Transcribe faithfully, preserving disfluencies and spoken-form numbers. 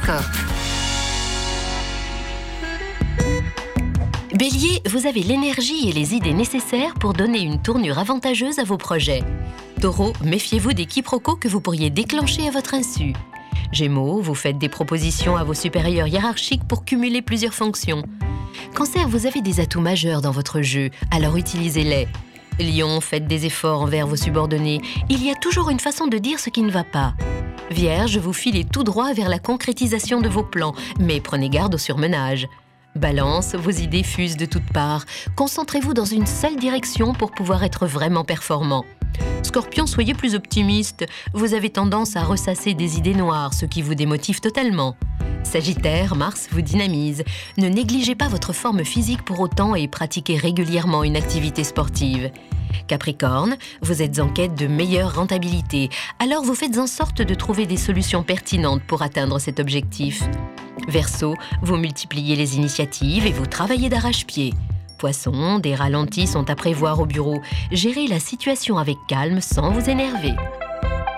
D'accord. Bélier, vous avez l'énergie et les idées nécessaires pour donner une tournure avantageuse à vos projets. Taureau, méfiez-vous des quiproquos que vous pourriez déclencher à votre insu. Gémeaux, vous faites des propositions à vos supérieurs hiérarchiques pour cumuler plusieurs fonctions. Cancer, vous avez des atouts majeurs dans votre jeu, alors utilisez-les. Lion, faites des efforts envers vos subordonnés. Il y a toujours une façon de dire ce qui ne va pas. Vierge, vous filez tout droit vers la concrétisation de vos plans, mais prenez garde au surmenage. Balance, vos idées fusent de toutes parts. Concentrez-vous dans une seule direction pour pouvoir être vraiment performant. Scorpion, soyez plus optimiste. Vous avez tendance à ressasser des idées noires, ce qui vous démotive totalement. Sagittaire, Mars vous dynamise. Ne négligez pas votre forme physique pour autant et pratiquez régulièrement une activité sportive. Capricorne, vous êtes en quête de meilleure rentabilité, alors vous faites en sorte de trouver des solutions pertinentes pour atteindre cet objectif. Verseau, vous multipliez les initiatives et vous travaillez d'arrache-pied. Poisson, des ralentis sont à prévoir au bureau. Gérez la situation avec calme sans vous énerver.